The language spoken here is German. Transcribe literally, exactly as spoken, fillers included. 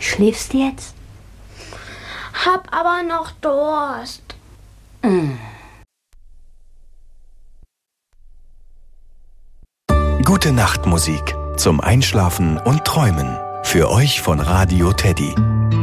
Schläfst du jetzt? Hab aber noch Durst. Mm. Gute Nacht Musik zum Einschlafen und Träumen. Für euch von Radio Teddy.